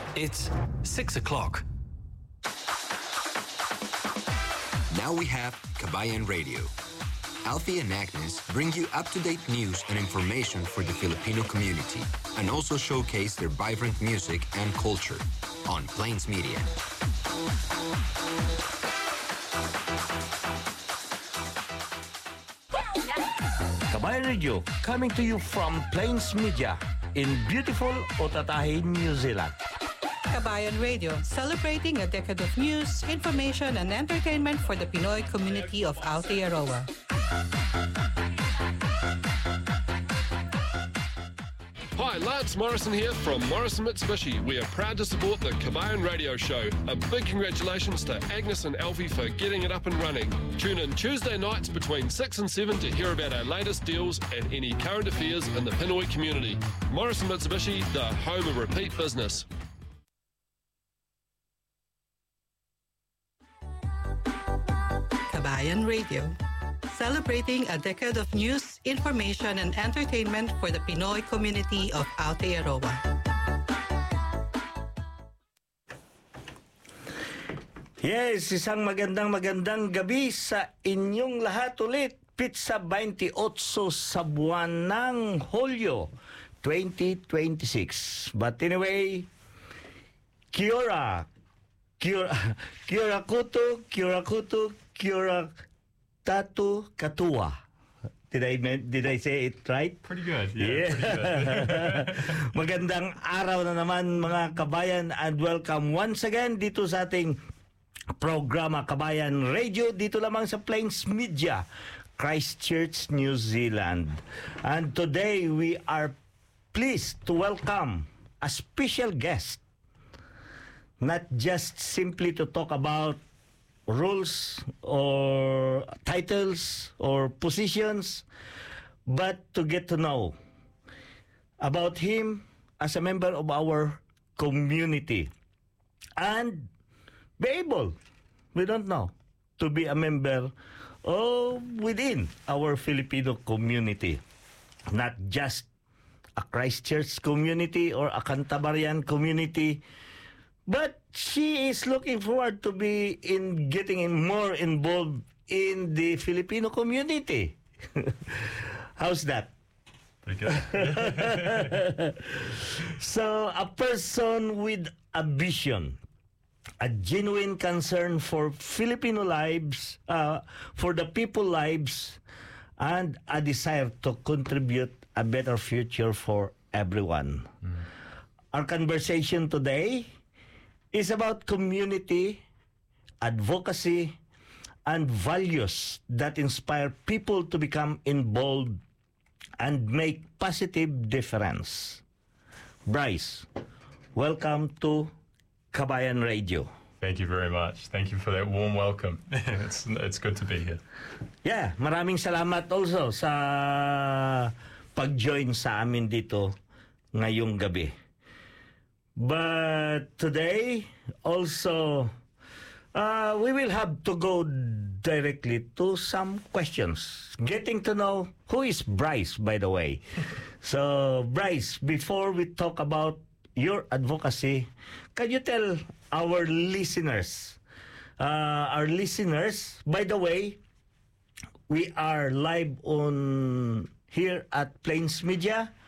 It's 6 o'clock. Now we have Kabayan Radio. Alfie and Agnes bring you up-to-date news and information for the Filipino community and also showcase their vibrant music and culture on Plains Media. Kabayan Radio, coming to you from Plains Media in beautiful Otatahe, New Zealand. Kabayan Radio, celebrating a decade of news, information, and entertainment for the Pinoy community of Aotearoa. Hi, Lance Morrison here from Morrison Mitsubishi. We are proud to support the Kabayan Radio Show. A big congratulations to Agnes and Alfie for getting it up and running. Tune in Tuesday nights between 6 and 7 to hear about our latest deals and any current affairs in the Pinoy community. Morrison Mitsubishi, the home of repeat business. Kabayan Radio, celebrating a decade of news, information, and entertainment for the Pinoy community of Aotearoa. Yes, isang magandang gabi sa inyong lahat ulit. Pizza 28 sa buwan ng Hulyo 2026. But anyway, Kia ora tatu katua. Did I say it right? Pretty good. Yeah. Pretty good. Magandang araw na naman mga kabayan and welcome once again dito sa ating programa Kabayan Radio dito lamang sa Plains Media, Christchurch, New Zealand. And today we are pleased to welcome a special guest. Not just simply to talk about roles or titles or positions, but to get to know about him as a member of our community and be able, we don't know, to be a member of within our Filipino community. Not just a Christchurch community or a Cantabarian community, but she is looking forward to be in getting more involved in the Filipino community. How's that? Pretty good. So, a person with a vision, a genuine concern for Filipino lives, for the people lives, and a desire to contribute a better future for everyone. Our conversation today is about community, advocacy, and values that inspire people to become involved and make positive difference. Bryce, welcome to Kabayan Radio. Thank you very much. Thank you for that warm welcome. It's good to be here. Yeah, maraming salamat also sa pag-join sa amin dito ngayong gabi. But today, also, we will have to go directly to some questions. Getting to know who is Bryce, by the way. So, Bryce, before we talk about your advocacy, can you tell our listeners, by the way, we are live on here at Plains Media.